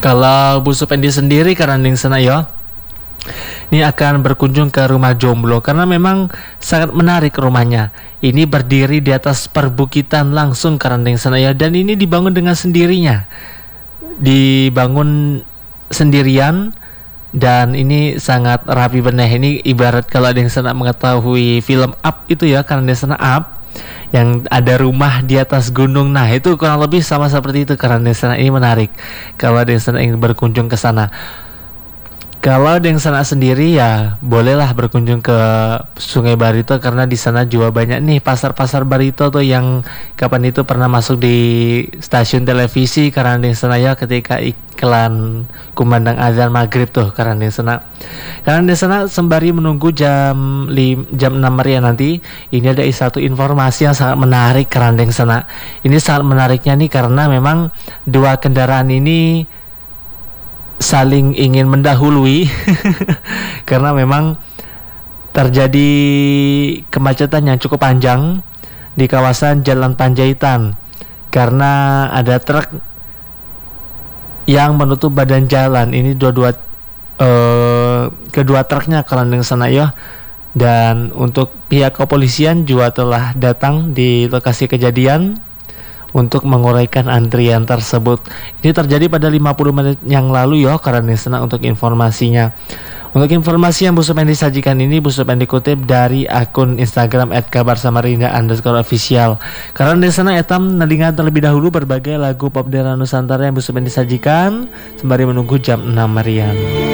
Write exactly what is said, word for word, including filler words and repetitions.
Kalau Bu Supendi sendiri karanding sana yo, ini akan berkunjung ke rumah jomblo karena memang sangat menarik rumahnya. Ini berdiri di atas perbukitan langsung karanding sana ya, dan ini dibangun dengan sendirinya. Dibangun sendirian dan ini sangat rapi benar. Ini ibarat kalau ada yang sana mengetahui film Up itu ya, karena di sana Up yang ada rumah di atas gunung. Nah, itu kurang lebih sama seperti itu karena di sana. Ini menarik kalau ada yang sana ingin berkunjung ke sana. Kalau ada yang sana sendiri ya bolehlah berkunjung ke Sungai Barito karena di sana juga banyak nih pasar-pasar Barito tuh yang kapan itu pernah masuk di stasiun televisi karena di sana ya, ketika iklan kumandang azan maghrib tuh karena di sana. Karena di sana sembari menunggu jam lim, jam enam meriah nanti, ini ada satu informasi yang sangat menarik karena di sana. Ini sangat menariknya nih karena memang dua kendaraan ini saling ingin mendahului karena memang terjadi kemacetan yang cukup panjang di kawasan Jalan Panjaitan karena ada truk yang menutup badan jalan. Ini dua-dua uh, kedua truknya kelandeng sana ya. Dan untuk pihak kepolisian juga telah datang di lokasi kejadian untuk menguraikan antrian tersebut. Ini terjadi pada lima puluh menit yang lalu ya karena sana untuk informasinya. Untuk informasi yang Bu Supendi sajikan ini, Bu Supendi kutip dari akun Instagram et kabar samarinda underscore official. Karena di sana etam nelingan terlebih dahulu berbagai lagu pop daerah Nusantara yang Bu Supendi sajikan sembari menunggu jam enam merian.